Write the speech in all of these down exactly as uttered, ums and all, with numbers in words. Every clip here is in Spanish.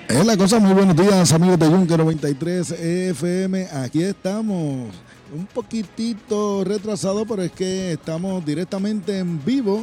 Es la cosa, muy buenos días amigos de Yunque noventa y tres F M, aquí estamos, un poquitito retrasado, pero es que estamos directamente en vivo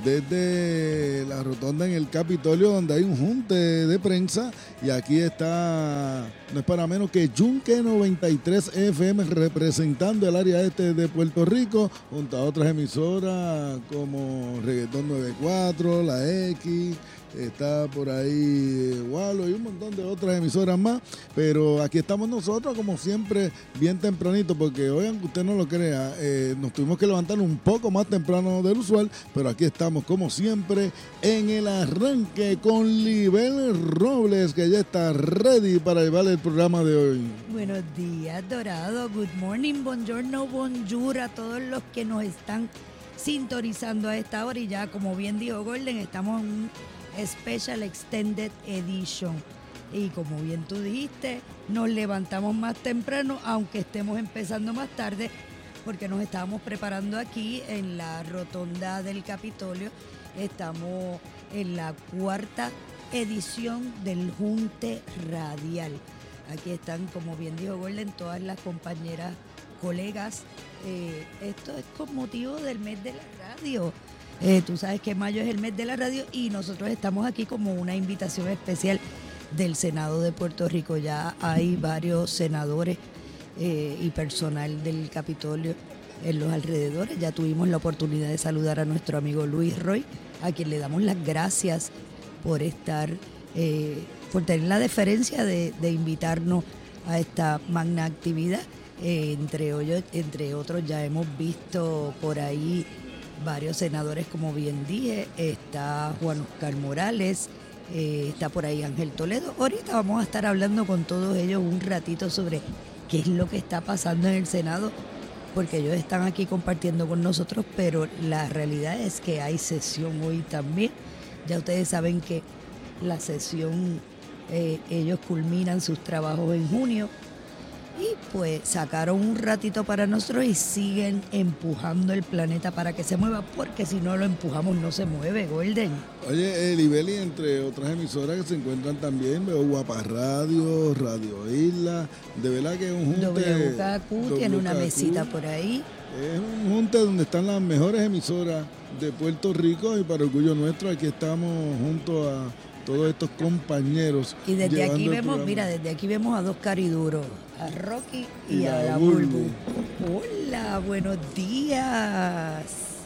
desde la rotonda en el Capitolio, donde hay un junte de prensa, y aquí está, no es para menos que Yunque noventa y tres F M representando el área este de Puerto Rico, junto a otras emisoras como Reggaetón noventa y cuatro, La X, está por ahí Walo y un montón de otras emisoras más, pero aquí estamos nosotros como siempre bien tempranito, porque hoy, aunque usted no lo crea, eh, nos tuvimos que levantar un poco más temprano del usual, pero aquí estamos como siempre en el arranque con Libel Robles, que ya está ready para llevar el programa de hoy. Buenos días, Dorado, good morning, buongiorno, bonjour a todos los que nos están sintonizando a esta hora, y ya como bien dijo Golden, estamos en un Special Extended Edition. Y como bien tú dijiste, nos levantamos más temprano, aunque estemos empezando más tarde, porque nos estábamos preparando aquí en la rotonda del Capitolio. Estamos en la cuarta edición del Junte Radial. Aquí están, como bien dijo Golden, todas las compañeras, colegas. Eh, esto es con motivo del mes de la radio. Eh, tú sabes que mayo es el mes de la radio y nosotros estamos aquí como una invitación especial del Senado de Puerto Rico. Ya hay varios senadores eh, y personal del Capitolio en los alrededores. Ya tuvimos la oportunidad de saludar a nuestro amigo Luis Roy, a quien le damos las gracias por estar, eh, por tener la deferencia de, de invitarnos a esta magna actividad. Eh, entre, hoy, entre otros ya hemos visto por ahí varios senadores, como bien dije. Está Juan Oscar Morales, eh, está por ahí Ángel Toledo. Ahorita vamos a estar hablando con todos ellos un ratito sobre qué es lo que está pasando en el Senado, porque ellos están aquí compartiendo con nosotros, pero la realidad es que hay sesión hoy también. Ya ustedes saben que la sesión, eh, ellos culminan sus trabajos en junio, y pues sacaron un ratito para nosotros y siguen empujando el planeta para que se mueva, porque si no lo empujamos no se mueve, Golden. Oye, eh, Libeli, entre otras emisoras que se encuentran también, veo Guapa Radio, Radio Isla, de verdad que es un junte. W K Q tiene una mesita por ahí. Es un junte donde están las mejores emisoras de Puerto Rico, y para orgullo nuestro aquí estamos junto a todos estos compañeros. Y desde aquí vemos, programa. mira, desde aquí vemos a dos cariduros, a Rocky y, y a la Bulbu. Hola, buenos días.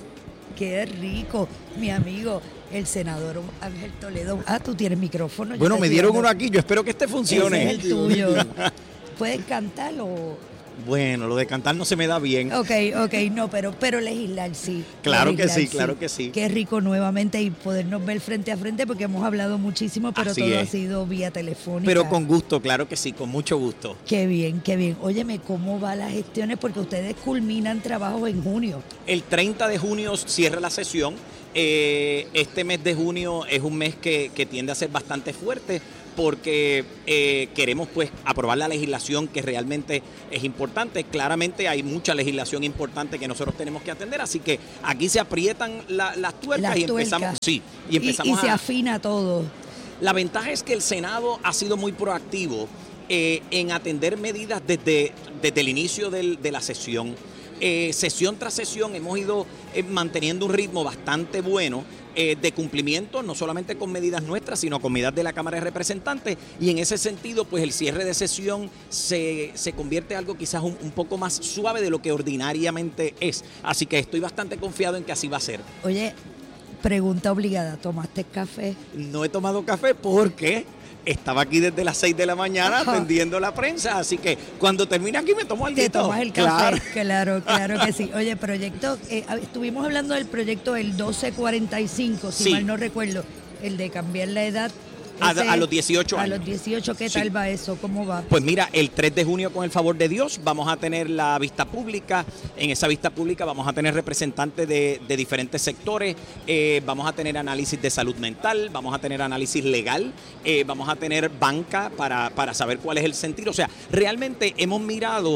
Qué rico, mi amigo, el senador Ángel Toledo. Ah, tú tienes micrófono. Bueno, me dieron dando... uno aquí, yo espero que este funcione. Ese es el tuyo. ¿Puedes cantarlo? Bueno, lo de cantar no se me da bien. Ok, ok, no, pero, pero legislar sí. Claro legislar, que sí, claro que sí. Qué rico nuevamente y podernos ver frente a frente, porque hemos hablado muchísimo, pero Así todo es. ha sido vía telefónica. Pero con gusto, claro que sí, con mucho gusto. Qué bien, qué bien. Óyeme, ¿cómo van las gestiones? Porque ustedes culminan trabajos en junio. El treinta de junio cierra la sesión. Eh, este mes de junio es un mes que, que tiende a ser bastante fuerte, porque eh, queremos pues aprobar la legislación que realmente es importante. Claramente hay mucha legislación importante que nosotros tenemos que atender, así que aquí se aprietan la, las tuercas Las y tuercas. empezamos, sí, y Y, empezamos y se a, afina todo. La ventaja es que el Senado ha sido muy proactivo eh, en atender medidas desde, desde el inicio del, de la sesión. Eh, sesión tras sesión hemos ido eh, manteniendo un ritmo bastante bueno eh, de cumplimiento, no solamente con medidas nuestras, sino con medidas de la Cámara de Representantes, y en ese sentido, pues el cierre de sesión se, se convierte en algo quizás un, un poco más suave de lo que ordinariamente es. Así que estoy bastante confiado en que así va a ser. Oye, pregunta obligada, ¿tomaste café? No he tomado café porque estaba aquí desde las seis de la mañana Ajá. atendiendo la prensa, así que cuando termine aquí me tomo algo. Te tomas el café, Claro. claro, claro que sí. Oye, proyecto, eh, estuvimos hablando del proyecto el doce cuarenta y cinco, si Sí. mal no recuerdo, el de cambiar la edad. A, Ese- a los dieciocho A años. los dieciocho, ¿qué Sí. tal va eso? ¿Cómo va? Pues mira, el tres de junio, con el favor de Dios, vamos a tener la vista pública. En esa vista pública vamos a tener representantes de, de diferentes sectores, eh, vamos a tener análisis de salud mental, vamos a tener análisis legal, eh, vamos a tener banca para, para saber cuál es el sentido. O sea, realmente hemos mirado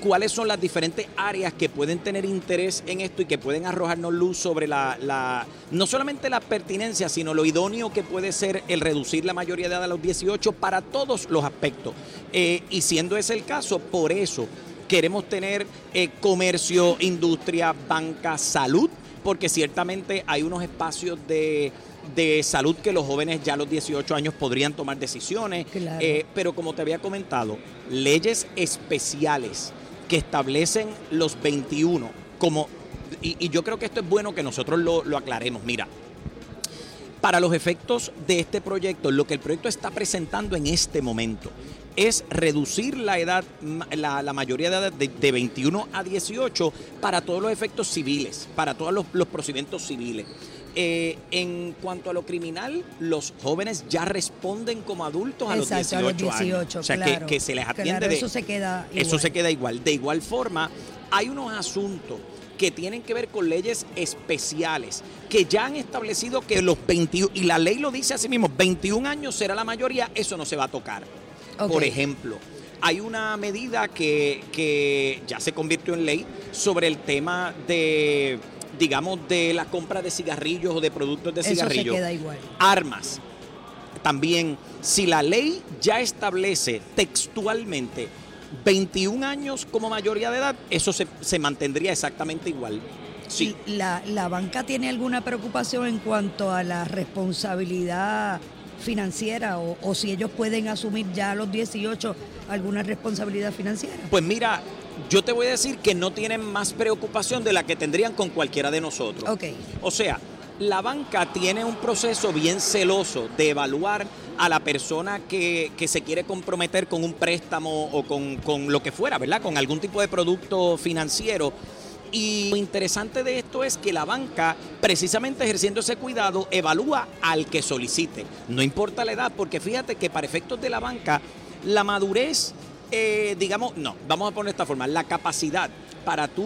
cuáles son las diferentes áreas que pueden tener interés en esto y que pueden arrojarnos luz sobre la, la no solamente la pertinencia, sino lo idóneo que puede ser el reducir la mayoría de edad a los dieciocho para todos los aspectos. Eh, y siendo ese el caso, por eso queremos tener eh, comercio, industria, banca, salud, porque ciertamente hay unos espacios de, de salud que los jóvenes ya a los dieciocho años podrían tomar decisiones. Claro. Eh, pero como te había comentado, leyes especiales que establecen los veintiuno como, y, y yo creo que esto es bueno que nosotros lo, lo aclaremos. Mira, para los efectos de este proyecto, lo que el proyecto está presentando en este momento es reducir la edad, la, la mayoría de edad de, de veintiuno a dieciocho para todos los efectos civiles, para todos los, los procedimientos civiles. Eh, en cuanto a lo criminal, los jóvenes ya responden como adultos a, Exacto, los, dieciocho a los dieciocho años. O sea, claro, que, que se les atiende claro, de... Eso se queda igual. Eso se queda igual. De igual forma, hay unos asuntos que tienen que ver con leyes especiales que ya han establecido que los veintiuno, y la ley lo dice así mismo, veintiún años será la mayoría, eso no se va a tocar. Okay. Por ejemplo, hay una medida que, que ya se convirtió en ley sobre el tema de, digamos, de la compra de cigarrillos o de productos de cigarrillos. Eso se queda igual. Armas. También, si la ley ya establece textualmente veintiún años como mayoría de edad, eso se, se mantendría exactamente igual. Sí. ¿La, ¿La banca tiene alguna preocupación en cuanto a la responsabilidad financiera o, o si ellos pueden asumir ya a los dieciocho alguna responsabilidad financiera? Pues mira, yo te voy a decir que no tienen más preocupación de la que tendrían con cualquiera de nosotros. Okay. O sea, la banca tiene un proceso bien celoso de evaluar a la persona que, que se quiere comprometer con un préstamo o con, con lo que fuera, ¿verdad? Con algún tipo de producto financiero. Y lo interesante de esto es que la banca, precisamente ejerciendo ese cuidado, evalúa al que solicite. No importa la edad, porque fíjate que para efectos de la banca, la madurez, eh, digamos, no, vamos a poner de esta forma, la capacidad para tú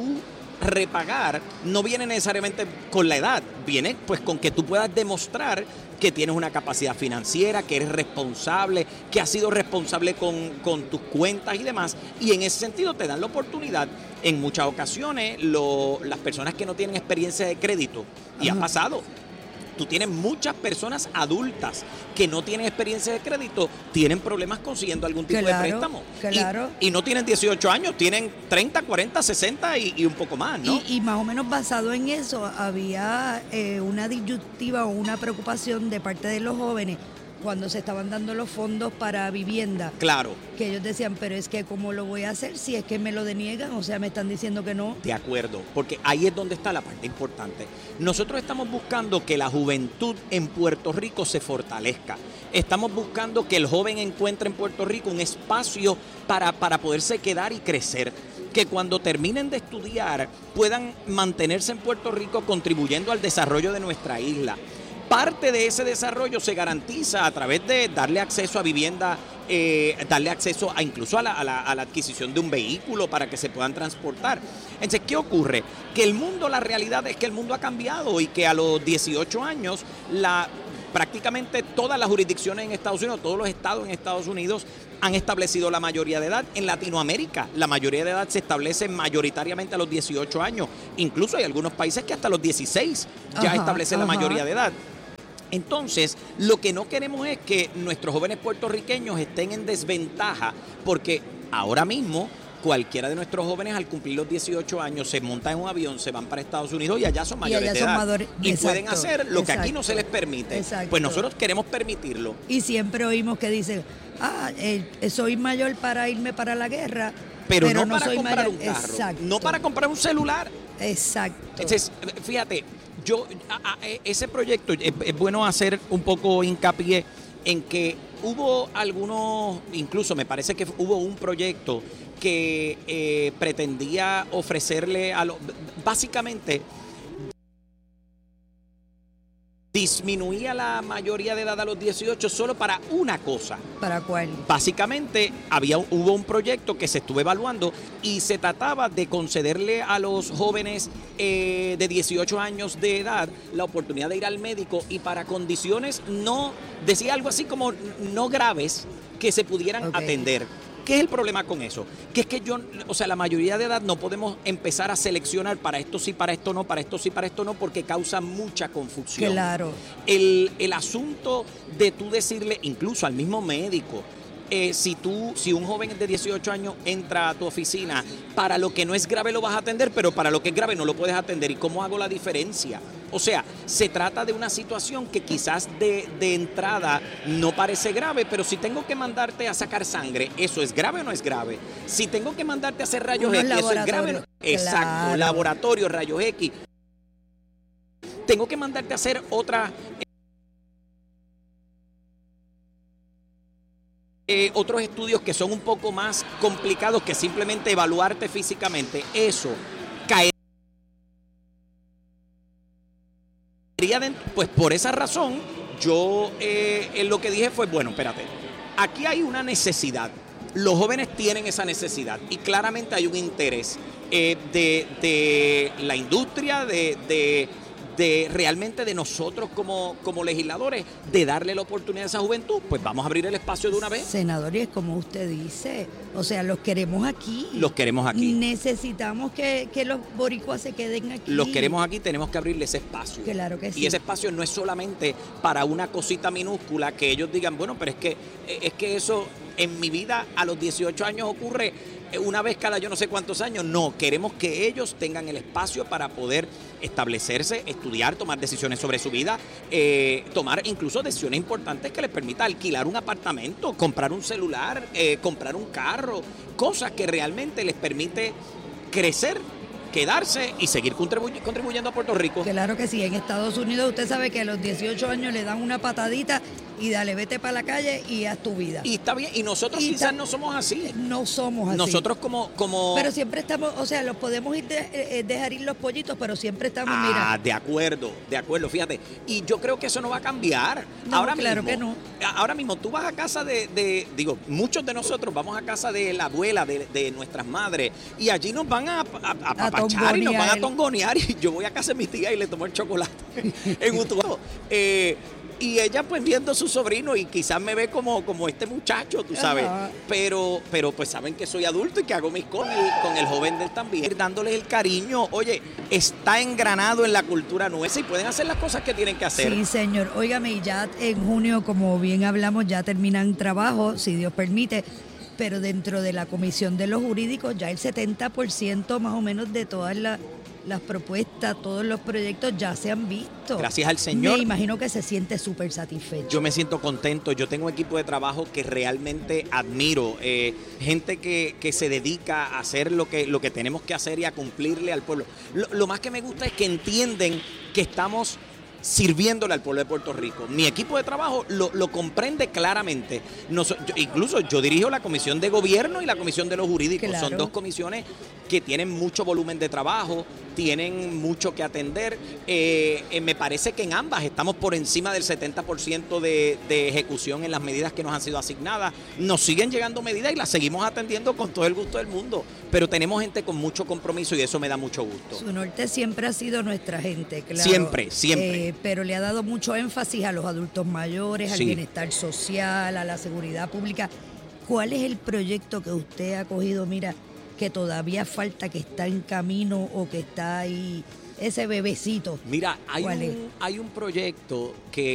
repagar no viene necesariamente con la edad, viene pues con que tú puedas demostrar que tienes una capacidad financiera, que eres responsable, que has sido responsable con, con tus cuentas y demás, y en ese sentido te dan la oportunidad. En muchas ocasiones lo, las personas que no tienen experiencia de crédito, y Ajá. ha pasado, tú tienes muchas personas adultas que no tienen experiencia de crédito, tienen problemas consiguiendo algún tipo claro, de préstamo. Claro. Y, y no tienen dieciocho años, tienen treinta, cuarenta, sesenta y, y un poco más, ¿no? Y, y más o menos basado en eso, había eh, una disyuntiva o una preocupación de parte de los jóvenes cuando se estaban dando los fondos para vivienda. Claro. Que ellos decían, pero es que ¿cómo lo voy a hacer si es que me lo deniegan? O sea, me están diciendo que no. De acuerdo, porque ahí es donde está la parte importante. Nosotros estamos buscando que la juventud en Puerto Rico se fortalezca. Estamos buscando que el joven encuentre en Puerto Rico un espacio para, para poderse quedar y crecer. Que cuando terminen de estudiar puedan mantenerse en Puerto Rico contribuyendo al desarrollo de nuestra isla. Parte de ese desarrollo se garantiza a través de darle acceso a vivienda, eh, darle acceso a incluso a la, a, la, a la adquisición de un vehículo para que se puedan transportar. Entonces, ¿qué ocurre? Que el mundo, la realidad es que el mundo ha cambiado y que a los dieciocho años la, prácticamente todas las jurisdicciones en Estados Unidos, todos los estados en Estados Unidos han establecido la mayoría de edad. En Latinoamérica, la mayoría de edad se establece mayoritariamente a los dieciocho años. Incluso hay algunos países que hasta los dieciséis ya ajá, establecen ajá. la mayoría de edad. Entonces, lo que no queremos es que nuestros jóvenes puertorriqueños estén en desventaja, porque ahora mismo cualquiera de nuestros jóvenes al cumplir los dieciocho años se montan en un avión, se van para Estados Unidos y allá son mayores de edad. Madores, y exacto, pueden hacer lo exacto, que aquí no se les permite. Exacto. Pues nosotros queremos permitirlo. Y siempre oímos que dicen, ah, eh, soy mayor para irme para la guerra, pero, pero no, no para soy comprar mayor. un carro, exacto. no para comprar un celular. Exacto. Entonces, fíjate, yo a, a, ese proyecto es, es bueno hacer un poco hincapié en que hubo algunos, incluso me parece que hubo un proyecto que eh, pretendía ofrecerle a los, básicamente disminuía la mayoría de edad a los dieciocho solo para una cosa. ¿Para cuál? Básicamente había, hubo un proyecto que se estuvo evaluando y se trataba de concederle a los jóvenes eh, de dieciocho años de edad la oportunidad de ir al médico y para condiciones no, decía algo así como no graves, que se pudieran okay. atender. ¿Qué es el problema con eso? Que es que yo, o sea, la mayoría de edad no podemos empezar a seleccionar para esto sí, para esto no, para esto sí, para esto no, porque causa mucha confusión. Claro. El, el asunto de tú decirle, incluso al mismo médico, Eh, si tú, si un joven de dieciocho años entra a tu oficina, para lo que no es grave lo vas a atender, pero para lo que es grave no lo puedes atender. ¿Y cómo hago la diferencia? O sea, se trata de una situación que quizás de, de entrada no parece grave, pero si tengo que mandarte a sacar sangre, ¿eso es grave o no es grave? Si tengo que mandarte a hacer rayos Unos X, ¿eso es grave o no? Exacto, claro. laboratorio, rayos X. Tengo que mandarte a hacer otra... Eh, otros estudios que son un poco más complicados que simplemente evaluarte físicamente, eso caería dentro. Pues por esa razón, yo eh, lo que dije fue, bueno, espérate, aquí hay una necesidad, los jóvenes tienen esa necesidad y claramente hay un interés eh, de, de la industria, de... de de realmente de nosotros como, como legisladores, de darle la oportunidad a esa juventud, pues vamos a abrir el espacio de una vez. Senador, y es como usted dice, o sea, los queremos aquí. Los queremos aquí. Necesitamos que, que los boricuas se queden aquí. Los queremos aquí, tenemos que abrirle ese espacio. Claro que sí. Y ese espacio no es solamente para una cosita minúscula que ellos digan, bueno, pero es que, es que eso en mi vida a los dieciocho años ocurre una vez cada yo no sé cuántos años. No, queremos que ellos tengan el espacio para poder establecerse, estudiar, tomar decisiones sobre su vida, eh, tomar incluso decisiones importantes que les permita alquilar un apartamento, comprar un celular, eh, comprar un carro, cosas que realmente les permite crecer, quedarse y seguir contribu- contribuyendo a Puerto Rico. Claro que sí, en Estados Unidos usted sabe que a los dieciocho años le dan una patadita y dale, vete para la calle y haz tu vida. Y está bien, y nosotros y quizás ta- no somos así. No somos así. Nosotros como... como Pero siempre estamos, o sea, los podemos ir de, eh, dejar ir los pollitos, pero siempre estamos, ah, mira. de acuerdo, de acuerdo, fíjate. Y yo creo que eso no va a cambiar. No, ahora claro mismo, que no. Ahora mismo tú vas a casa de, de, digo, muchos de nosotros vamos a casa de la abuela, de, de nuestras madres, y allí nos van a, a, a apapachar y nos van a tongonear, y yo voy a casa de mi tía y le tomo el chocolate en Utuado. Eh, y ella pues viendo a su sobrino y quizás me ve como, como este muchacho, tú sabes, Ajá. pero pero pues saben que soy adulto y que hago mis cosas con el, con el joven de él también, dándoles el cariño. Oye, está engranado en la cultura nuestra y pueden hacer las cosas que tienen que hacer. Sí, señor. Óigame, y ya en junio, como bien hablamos, ya terminan trabajo, si Dios permite, pero dentro de la Comisión de los Jurídicos ya el setenta por ciento más o menos de todas las las propuestas, todos los proyectos ya se han visto. Gracias al Señor. Me imagino que se siente súper satisfecho. Yo me siento contento. Yo tengo un equipo de trabajo que realmente admiro. Eh, gente que, que se dedica a hacer lo que, lo que tenemos que hacer y a cumplirle al pueblo. Lo, lo más que me gusta es que entienden que estamos sirviéndole al pueblo de Puerto Rico. Mi equipo de trabajo lo, lo comprende claramente. Nos, yo, incluso yo dirijo la Comisión de Gobierno y la Comisión de los Jurídicos. Claro. Son dos comisiones que tienen mucho volumen de trabajo, tienen mucho que atender. Eh, eh, me parece que en ambas estamos por encima del setenta por ciento de, de ejecución en las medidas que nos han sido asignadas. Nos siguen llegando medidas y las seguimos atendiendo con todo el gusto del mundo. Pero tenemos gente con mucho compromiso y eso me da mucho gusto. Su norte siempre ha sido nuestra gente, claro. Siempre, siempre. Eh, pero le ha dado mucho énfasis a los adultos mayores, al Sí. bienestar social, a la seguridad pública. ¿Cuál es el proyecto que usted ha cogido, mira, que todavía falta, que está en camino o que está ahí, ese bebecito? Mira, hay ¿Cuál es? un, hay un proyecto que